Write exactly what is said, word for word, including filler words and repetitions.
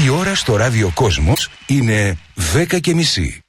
Η ώρα στο ραδιοκόσμος είναι δέκα και μισή.